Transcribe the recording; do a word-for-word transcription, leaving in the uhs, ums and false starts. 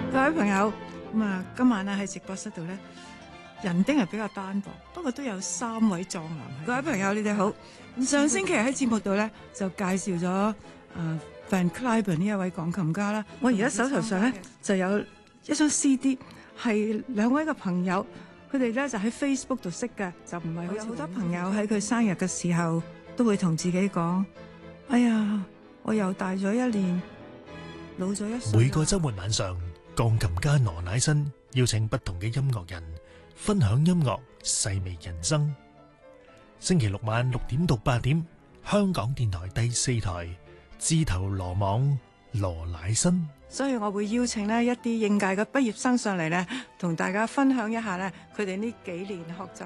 各位朋友，咁啊，今晚咧喺直播室度咧，人丁係比較單薄，不過都有三位壯男。各位朋友，你哋好。上星期喺節目度咧就介紹咗誒 Van Cliburn 呢一位鋼琴家啦。我而家手頭上咧就有一張 C D， 係兩位嘅朋友，佢哋咧就喺 Facebook 度識嘅，就唔係好似有好多朋友喺佢生日嘅時候都會同自己講：哎呀，我又大咗一年，老咗一歲。 每個週末晚上，鋼琴家羅乃新邀請不同嘅音樂人分享音樂，細味人生。星期六晚六點到八點，香港電台第四台，自投羅網羅乃新。 所以我會邀請呢一啲應屆嘅畢業生上嚟呢，同大家分享一下呢佢哋呢幾年學習